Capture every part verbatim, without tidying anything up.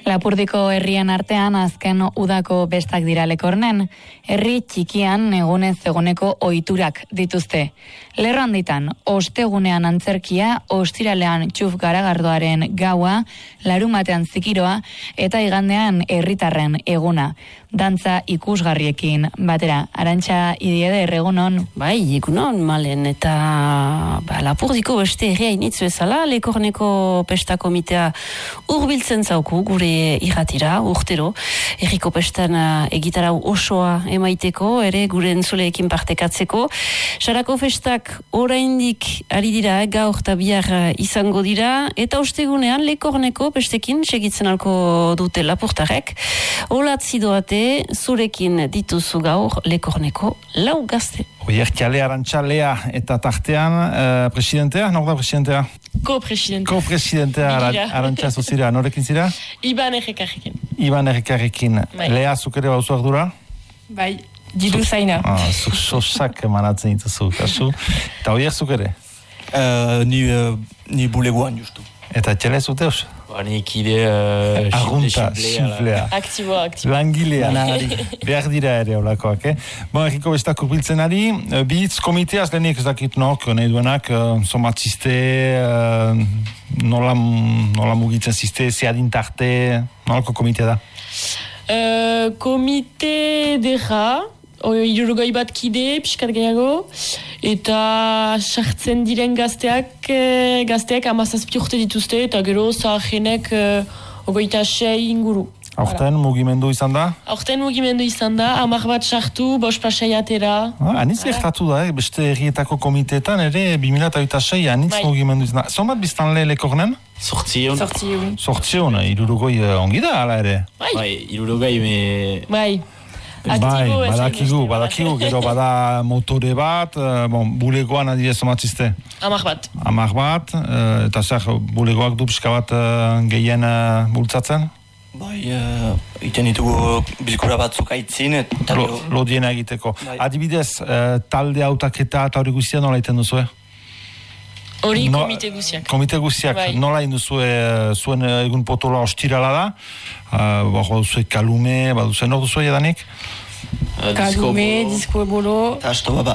Lapurdiko herrien artean azken udako bestak dira Lekornen, herri txikian egunez eguneko ohiturak dituzte. Lerro handitan, ostegunean antzerkia, ostiralean txuf garagardoaren gaua, larumatean zikiroa eta igandean herritarren eguna. Dantza ikusgarriekin batera. Arantxa Idieder, egunon? Bai, egunon, malen, eta ba, Lapurdiko beste herria initzu ezala, Lekorneko pesta komitea urbiltzen zauku gure irratira, urtero, herriko pestan egitarau osoa emaiteko, ere gure entzuleekin partekatzeko. Sarako festak oraindik ari dira, gaur eta bihar izango dira, eta ostegunean Lekorneko pestekin segitzen alko dute Lapurtarek. Olatzi doate, zurekin dituzu gaur Lekorneko lau gazte. Oierkiale, Arantxalea eta tartean uh, presidentea, nor da presidentea? Ko-presidentea. Ko-presidentea, Arantxa zuzira, norekin zira? Iban errekarrekin. Iban errekarrekin. Lea, zuk ere bauzu ardura? Bai, diru zaina. Ah, zuk sosak emanatzen dituzu, kasu. Eta oier zuk ere? Uh, ni, uh, ni bulegoan justu. Eta txele zuteus? Ba, ni kide uh, Arrunta, xiflea. Aktiboa, aktiboa. Langilea. Behar dira ere olakoak, eh? Bon, erriko bestak urbiltzen ari, bihitz komiteaz lehenik ez dakit nok, nahi duenak, uh, somatziste, uh, nola, nola mugitzen ziste, zeadintarte, nolako komitea da? Uh, komite dera, irurogoi bat kide, pixkat gehiago, eta sartzen diren gazteak, gazteak amazazpi urte dituzte, eta gero zahajenek ogoita sei inguru. Aurten mugimendu izan da? Aurten mugimendu izan da, amar bat sartu, bost pasai atera. Ah, anitz gertatu da, eh? Beste herrietako komiteetan ere, bi mila eta sei anitz bai. Mugimendu izan da. Zomat biztan le Lekornen? Sortzion. Sortzion. Sortzion, irurogoi ongi da, ala ere? Bai. Bai, irurogoi, me... Bai. Bai, badakigu, badakigu, gero bada motore bat, bon, bulegoan adibidez somatziste? Amar bat. Amar bat, eta zer, bulegoak du pixka bat gehien bultzatzen? Bai, uh, iten ditugu bilkura batzuk aitzin, eta... Lo, lodiena egiteko. Bai. Adibidez, talde hautaketa eta hori guztia nola iten duzu, Hori no, komite guziak. Komite guziak, bai. Nola induzue zuen egun potola ostirala da? Uh, baduzue kalume, baduzue nor duzue edanik? Uh, kalume, disko ebolo. Eta asto baba.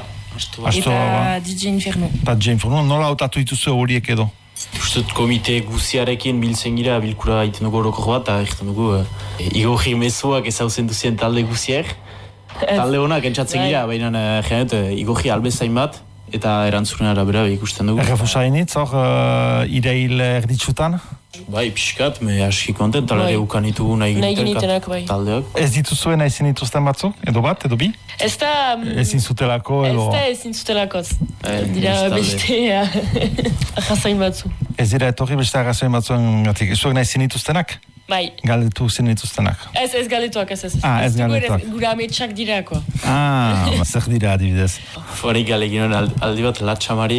Eta D J Inferno. Eta D J Inferno, nola hautatu dituzue horiek edo? Ustut komite guziarekin biltzen gira, bilkura egiten dugu orokor bat, eta egiten dugu uh, igorri mezuak ezauzen duzien talde guziak. Talde honak entzatzen gira, baina uh, genet, uh, igorri albezain bat, eta erantzunen arabera ikusten dugu. Errefusainitz, hor, uh, ireil erditsutan? Bai, pixkat, me aski kontent, talere ukan ditugu nahi ginitenak bai. Taldeak. Ez dituzuen ezin dituzten batzuk, edo bat, edo bi? Ez da... Ezin zutelako, edo... Ez da ezin zutelakoz. Dira beste ahazain batzu. Ez dira etorri beste ahazain batzuen gatik. Zuek nahi zin dituztenak? Bai. Galdetu zin dituztenak? Ez, ez galetuak, ez ez. Ah, ez galetuak. Gura ametsak dirako. Ah, zer dira adibidez. Forik gale ginen aldi bat latxamari,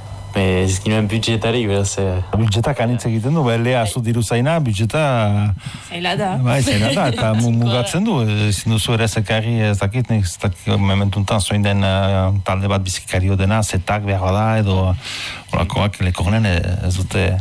ez ginen budjetarik, beraz... Budjetak anitz egiten du, lea zu diru zaina, budjeta... Zaila da. Bai, zaila da, eta mugatzen du. Ezin duzu ere zekarri, ez dakit, ez dakit, mementuntan zoin den talde bat bizikario dena, zetak behar da, edo... Olakoak Lekornen ez dute...